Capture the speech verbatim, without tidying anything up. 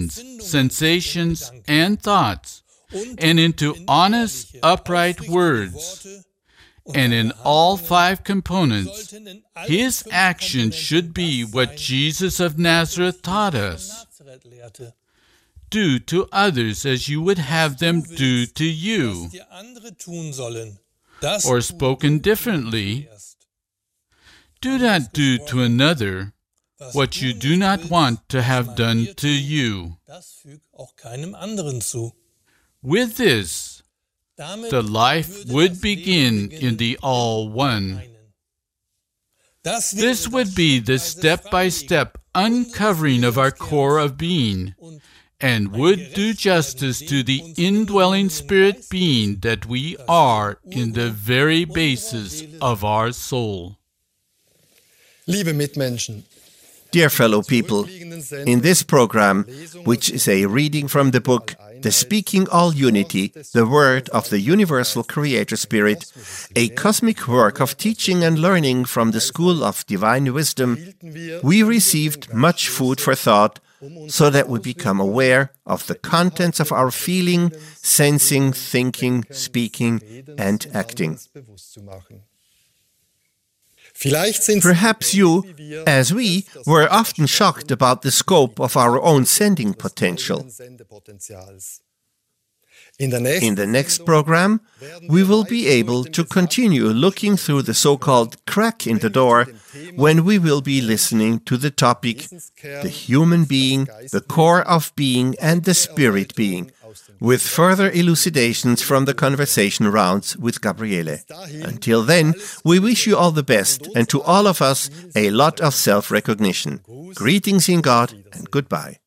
feelings, sensations, and thoughts, and into honest, upright words. And in all five components, his action should be what Jesus of Nazareth taught us. Do to others as you would have them do to you. Or spoken differently, do not do to another what you do not want to have done to you. With this, the life would begin in the All-One. This would be the step-by-step uncovering of our core of being, and would do justice to the indwelling spirit being that we are in the very basis of our soul. Dear fellow people, in this program, which is a reading from the book The Speaking All Unity, the Word of the Universal Creator Spirit, a cosmic work of teaching and learning from the School of Divine Wisdom, we received much food for thought so that we become aware of the contents of our feeling, sensing, thinking, speaking, and acting. Perhaps you, as we, were often shocked about the scope of our own sending potential. In the next program, we will be able to continue looking through the so-called crack in the door when we will be listening to the topic, the human being, the core of being, and the spirit being, with further elucidations from the conversation rounds with Gabriele. Until then, we wish you all the best, and to all of us, a lot of self-recognition. Greetings in God, and goodbye.